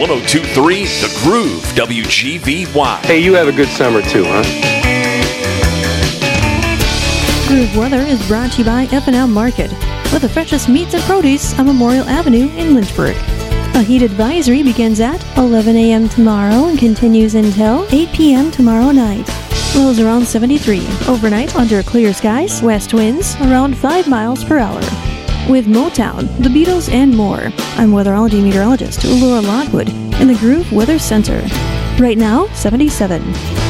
102.3 The Groove, WGVY. Hey, you have a good summer too, huh? Groove Weather is brought to you by F&L Market, with the freshest meats and produce on Memorial Avenue in Lynchburg. A heat advisory begins at 11 a.m. tomorrow and continues until 8 p.m. tomorrow night. Lows around 73. Overnight under clear skies, west winds around 5 miles per hour. With Motown, the Beatles, and more, I'm weatherology meteorologist Laura Lockwood in the Groove Weather Center. Right now, 77.